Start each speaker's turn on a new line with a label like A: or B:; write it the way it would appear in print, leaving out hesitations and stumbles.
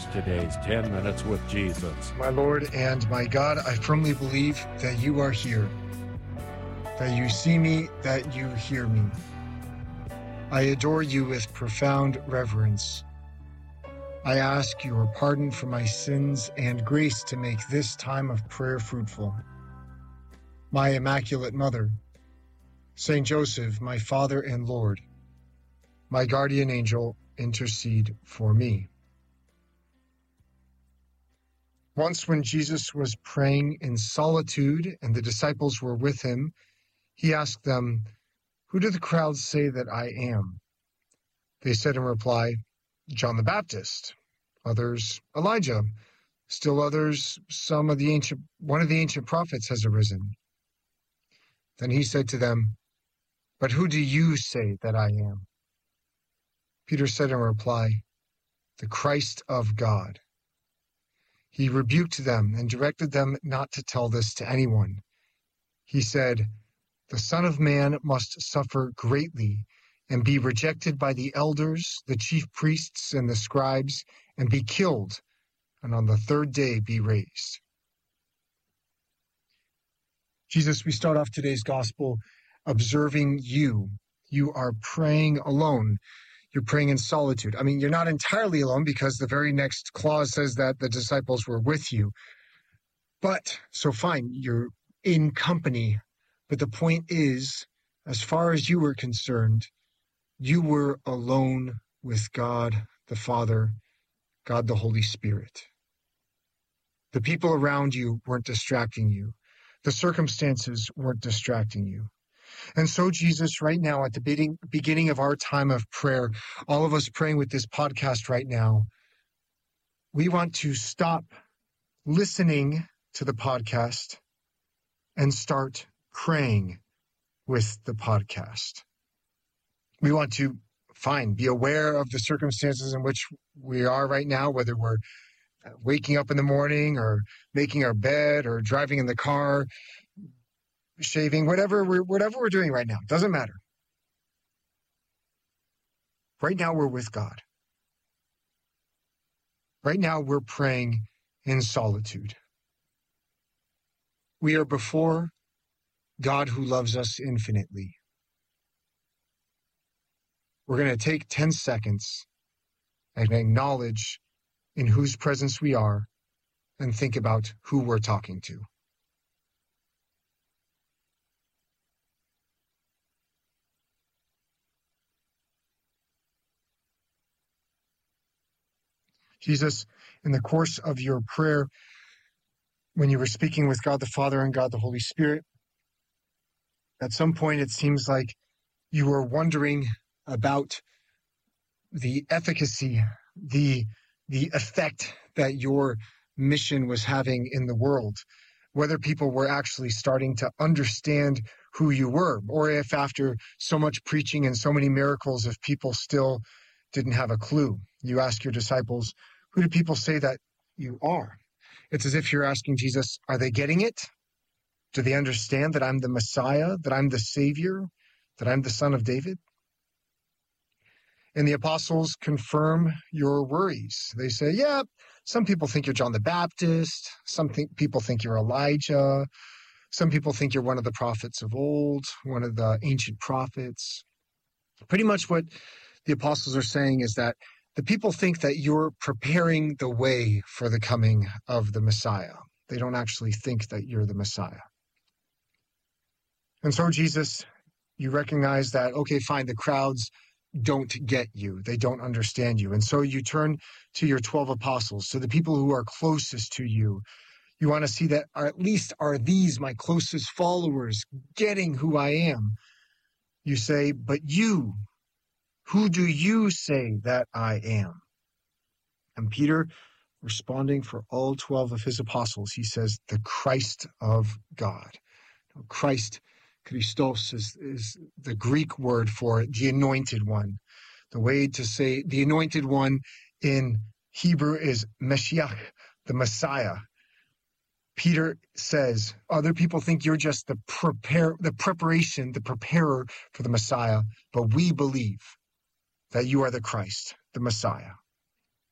A: today's 10 Minutes with Jesus.
B: My Lord and my God, I firmly believe that you are here, that you see me, that you hear me. I adore you with profound reverence. I ask your pardon for my sins and grace to make this time of prayer fruitful. My Immaculate Mother, Saint Joseph, my Father and Lord, my guardian angel, intercede for me. Once when Jesus was praying in solitude and the disciples were with him, he asked them, "Who do the crowds say that I am?" They said in reply, "John the Baptist, others Elijah, still others one of the ancient prophets has arisen." Then he said to them, "But who do you say that I am?" Peter said in reply, "The Christ of God." He rebuked them and directed them not to tell this to anyone. He said, "The Son of Man must suffer greatly and be rejected by the elders, the chief priests, and the scribes, and be killed, and on the third day be raised." Jesus, we start off today's gospel observing you. You are praying alone. You're praying in solitude. I mean, you're not entirely alone because the very next clause says that the disciples were with you. But, so fine, you're in company. But the point is, as far as you were concerned, you were alone with God the Father, God the Holy Spirit. The people around you weren't distracting you. The circumstances weren't distracting you. And so, Jesus, right now, at the beginning of our time of prayer, all of us praying with this podcast right now, we want to stop listening to the podcast and start praying with the podcast. We want to, be aware of the circumstances in which we are right now, whether we're waking up in the morning or making our bed or driving in the car, shaving, whatever we're doing right now. Doesn't matter. Right now, we're with God. Right now, we're praying in solitude. We are before God who loves us infinitely. We're going to take 10 seconds and acknowledge in whose presence we are and think about who we're talking to. Jesus, in the course of your prayer, when you were speaking with God the Father and God the Holy Spirit, at some point it seems like you were wondering about the efficacy, the effect that your mission was having in the world, whether people were actually starting to understand who you were, or if after so much preaching and so many miracles, if people still didn't have a clue. You ask your disciples, "Who do people say that you are?" It's as if you're asking Jesus, are they getting it? Do they understand that I'm the Messiah, that I'm the Savior, that I'm the Son of David? And the apostles confirm your worries. They say, yeah, some people think you're John the Baptist. People think you're Elijah. Some people think you're one of the prophets of old, one of the ancient prophets. Pretty much what the apostles are saying is that the people think that you're preparing the way for the coming of the Messiah. They don't actually think that you're the Messiah. And so, Jesus, you recognize that, okay, fine, the crowds don't get you. They don't understand you. And so you turn to your 12 apostles, to the people who are closest to you. You want to see that, or at least are these my closest followers getting who I am? You say, but you, who do you say that I am? And Peter, responding for all 12 of his apostles, he says, the Christ of God. Christ, Christos, is the Greek word for the anointed one. The way to say the anointed one in Hebrew is Mashiach, the Messiah. Peter says, other people think you're just the preparer for the Messiah, but we believe that you are the Christ, the Messiah.